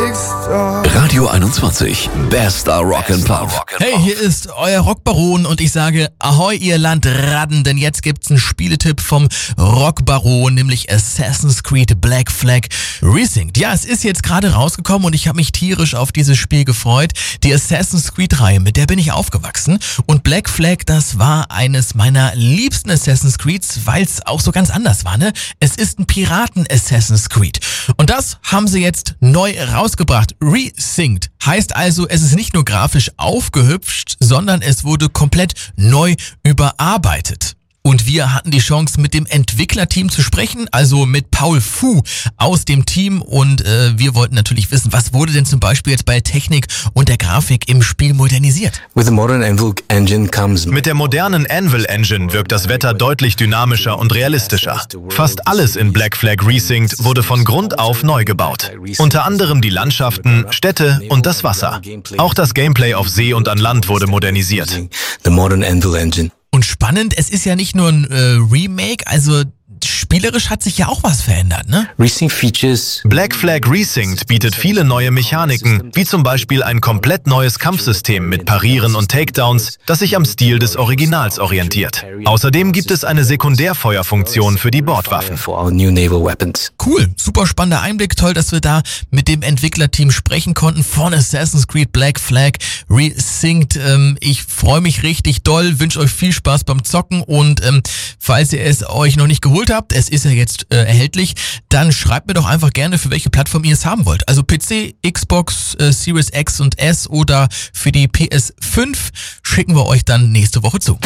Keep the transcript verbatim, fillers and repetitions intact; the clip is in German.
Radio einundzwanzig, Bester Rock and Pop. Hey, hier ist euer Rockbaron und ich sage Ahoi, ihr Landratten, denn jetzt gibt's einen Spieletipp vom Rockbaron, nämlich Assassin's Creed Black Flag Resynced. Ja, es ist jetzt gerade rausgekommen und ich habe mich tierisch auf dieses Spiel gefreut. Die Assassin's Creed-Reihe, mit der bin ich aufgewachsen und Black Flag, das war eines meiner liebsten Assassin's Creeds, weil es auch so ganz anders war, ne? Es ist ein Piraten-Assassin's Creed und das haben sie jetzt neu rausgebracht. Resynced heißt also, es ist nicht nur grafisch aufgehübscht, sondern es wurde komplett neu überarbeitet. Und wir hatten die Chance, mit dem Entwicklerteam zu sprechen, also mit Paul Fu aus dem Team. Und äh, wir wollten natürlich wissen, was wurde denn zum Beispiel jetzt bei Technik und der Grafik im Spiel modernisiert? With the modern Anvil engine comes Mit der modernen Anvil Engine wirkt das Wetter deutlich dynamischer und realistischer. Fast alles in Black Flag Resynced wurde von Grund auf neu gebaut. Unter anderem die Landschaften, Städte und das Wasser. Auch das Gameplay auf See und an Land wurde modernisiert. the modern Anvil engine. Und spannend, es ist ja nicht nur ein äh, Remake, also spielerisch hat sich ja auch was verändert, ne? Resynced features Black Flag Resynced bietet viele neue Mechaniken, wie zum Beispiel ein komplett neues Kampfsystem mit Parieren und Takedowns, das sich am Stil des Originals orientiert. Außerdem gibt es eine Sekundärfeuerfunktion für die Bordwaffen. for our new naval weapons. Cool, super spannender Einblick, toll, dass wir da mit dem Entwicklerteam sprechen konnten von Assassin's Creed Black Flag Resynced. Ähm, ich freue mich richtig doll, wünsche euch viel Spaß beim Zocken und ähm, falls ihr es euch noch nicht geholt habt, es ist ja jetzt äh, erhältlich, dann schreibt mir doch einfach gerne, für welche Plattform ihr es haben wollt. Also P C, Xbox, äh, Series X und S oder für die P S fünf schicken wir euch dann nächste Woche zu.